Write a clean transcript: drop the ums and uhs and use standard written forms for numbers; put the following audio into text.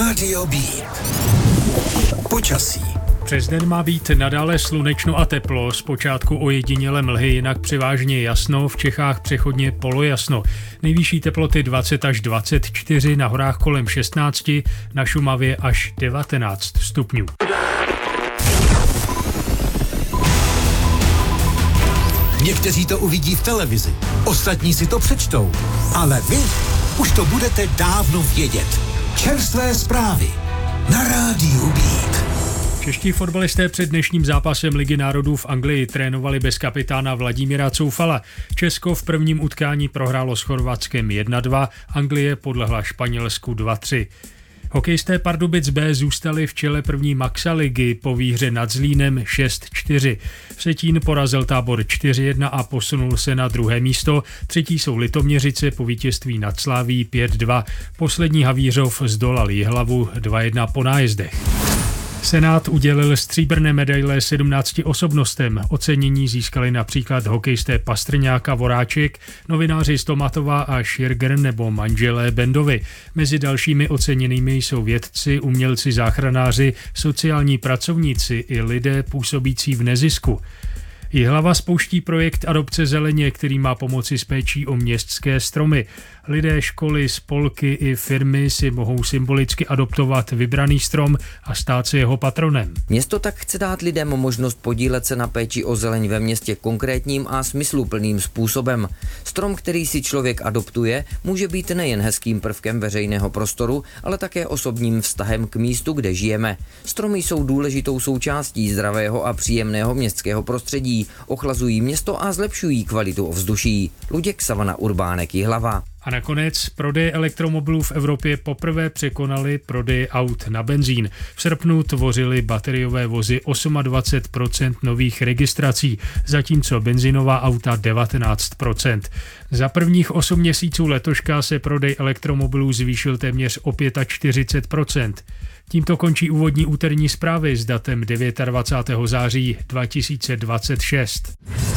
Rádio B. Počasí. Přes den má být nadále slunečno a teplo, zpočátku ojediněle mlhy, jinak převážně jasno, v Čechách přechodně polojasno. Nejvyšší teploty 20 až 24, na horách kolem 16, na Šumavě až 19 stupňů. Někteří to uvidí v televizi, ostatní si to přečtou, ale vy už to budete dávno vědět. Čerstvé zprávy na Rádiu Beat. Čeští fotbalisté před dnešním zápasem Ligy národů v Anglii trénovali bez kapitána Vladimíra Coufala. Česko v prvním utkání prohrálo s Chorvatskem 1-2, Anglie podlehla Španělsku 2-3. Hokejisté Pardubic B zůstali v čele první Maxa ligy po výhře nad Zlínem 6-4. Vsetín porazil Tábor 4-1 a posunul se na druhé místo. Třetí jsou Litoměřice po vítězství nad Slaví 5-2. Poslední Havířov zdolal Jihlavu 2-1 po nájezdech. Senát udělil stříbrné medaile 17 osobnostem. Ocenění získali například hokejisté Pastrňáka, Voráček, novináři Stomatova a Širger nebo manželé Bendovi. Mezi dalšími oceněnými jsou vědci, umělci, záchranáři, sociální pracovníci i lidé působící v nezisku. Jihlava spouští projekt adopce zeleně, který má pomoci s péčí o městské stromy. Lidé, školy, spolky i firmy si mohou symbolicky adoptovat vybraný strom a stát se jeho patronem. Město tak chce dát lidem možnost podílet se na péči o zeleň ve městě konkrétním a smysluplným způsobem. Strom, který si člověk adoptuje, může být nejen hezkým prvkem veřejného prostoru, ale také osobním vztahem k místu, kde žijeme. Stromy jsou důležitou součástí zdravého a příjemného městského prostředí, ochlazují město a zlepšují kvalitu ovzduší. Luděk Savana, Urbánek, Jihlava. A nakonec prodeje elektromobilů v Evropě poprvé překonaly prodeje aut na benzín. V srpnu tvořily bateriové vozy 28% nových registrací, zatímco benzinová auta 19%. Za prvních 8 měsíců letoška se prodej elektromobilů zvýšil téměř o 45%. Tímto končí úvodní úterní zprávy s datem 29. září 2026.